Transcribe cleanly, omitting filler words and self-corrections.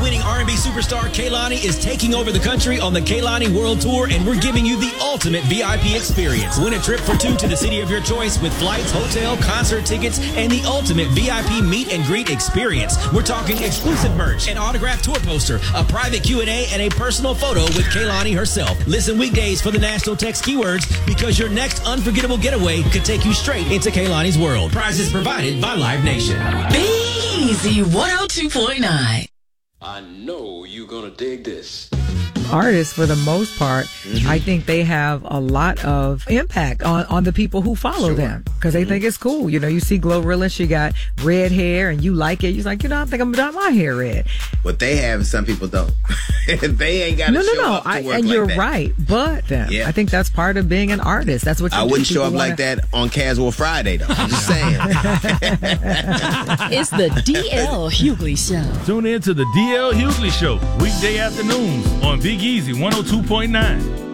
Grammy-winning R&B superstar Kehlani is taking over the country on the Kehlani World Tour, and we're giving you the ultimate VIP experience. Win a trip for two to the city of your choice with flights, hotel, concert tickets, and the ultimate VIP meet and greet experience. We're talking exclusive merch, an autographed tour poster, a private Q&A, and a personal photo with Kehlani herself. Listen weekdays for the national text keywords, because your next unforgettable getaway could take you straight into Kehlani's world. Prizes provided by Live Nation. Be Easy 102.9. I know you're gonna dig this. Artists, for the most part, I think they have a lot of impact on the people who follow them, because they think it's cool. You know, you see Glorilla, she got red hair, and you like it. You're like, I think I'm dye my hair red. What they have, some people don't. They ain't got to show up to work and like you're that. right, but I think that's part of being an artist. That's what you I wouldn't show up like that on Casual Friday, though. I'm just saying. It's the DL Hughley Show. Tune in to the DL Hughley Show, weekday afternoons on Big Easy 102.9.